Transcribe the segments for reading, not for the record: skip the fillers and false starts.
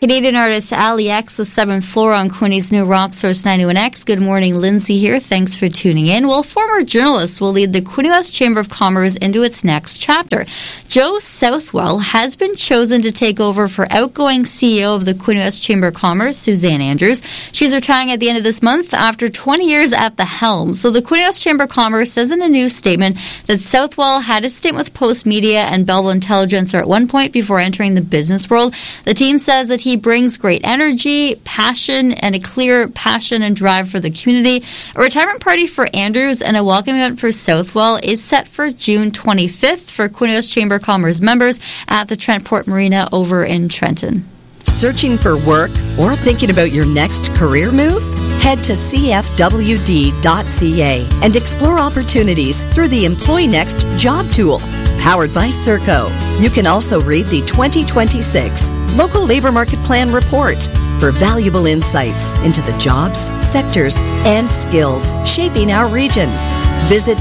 Canadian artist Ali X with 7th Floor on Queenie's new Rock Source 91X. Good morning, Lindsay here. Thanks for tuning in. Well, former journalists will lead the Queen West Chamber of Commerce into its next chapter. Jo Southwell has been chosen to take over for outgoing CEO of the Queen West Chamber of Commerce, Suzanne Andrews. She's retiring at the end of this month after 20 years at the helm. So the Queen West Chamber of Commerce says in a new statement that Southwell had a stint with Post Media and Belleville Intelligencer at one point before entering the business world. The team says that he brings great energy, passion, and a clear passion and drive for the community. A retirement party for Andrews and a welcome event for Southwell is set for June 25th for Queen West Chamber of Commerce members at the Trentport Marina over in Trenton. Searching for work or thinking about your next career move? Head to cfwd.ca and explore opportunities through the Employ Next job tool, powered by Serco. You can also read the 2026 Local Labour Market Plan Report for valuable insights into the jobs, sectors, and skills shaping our region. Visit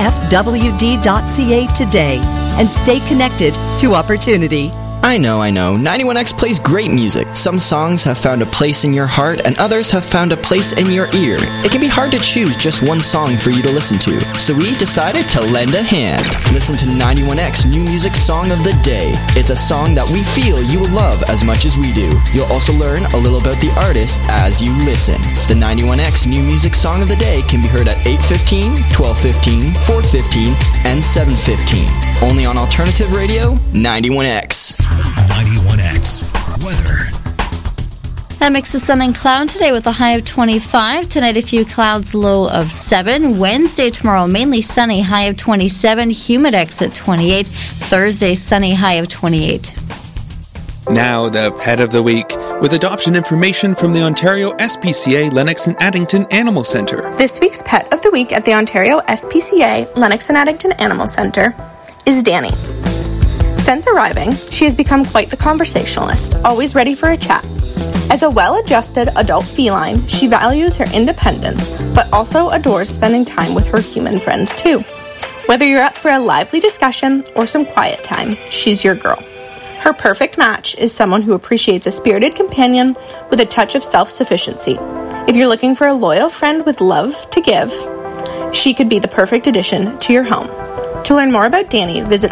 cfwd.ca today and stay connected to opportunity. I know. 91X plays great music. Some songs have found a place in your heart, and others have found a place in your ear. It can be hard to choose just one song for you to listen to, so we decided to lend a hand. Listen to 91X New Music Song of the Day. It's a song that we feel you will love as much as we do. You'll also learn a little about the artist as you listen. The 91X New Music Song of the Day can be heard at 8:15, 12:15, 4:15, and 7:15. Only on Alternative Radio, 91X. 91X weather. That mix of sun and cloud today with a high of 25. Tonight, a few clouds, low of 7. Wednesday, tomorrow, mainly sunny, high of 27. Humidex at 28. Thursday, sunny, high of 28. Now, the Pet of the Week, with adoption information from the Ontario SPCA Lennox and Addington Animal Centre. This week's Pet of the Week at the Ontario SPCA Lennox and Addington Animal Centre is Danny. Since arriving, she has become quite the conversationalist, always ready for a chat. As a well-adjusted adult feline, she values her independence, but also adores spending time with her human friends too. Whether you're up for a lively discussion or some quiet time, she's your girl. Her perfect match is someone who appreciates a spirited companion with a touch of self-sufficiency. If you're looking for a loyal friend with love to give, she could be the perfect addition to your home. To learn more about Danny, visit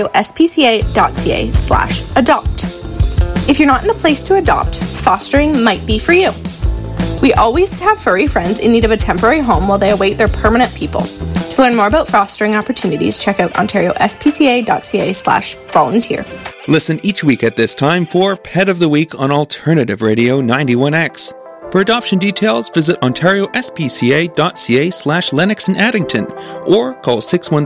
ontariospca.ca/adopt. If you're not in the place to adopt, fostering might be for you. We always have furry friends in need of a temporary home while they await their permanent people. To learn more about fostering opportunities, check out ontariospca.ca/volunteer. Listen each week at this time for Pet of the Week on Alternative Radio 91X. For adoption details, visit ontariospca.ca/Lennox and Addington or call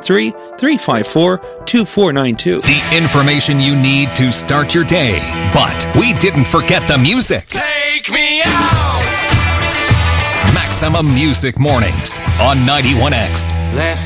613-354-2492. The information you need to start your day, but we didn't forget the music. Take me out! Maximum Music Mornings on 91X. Left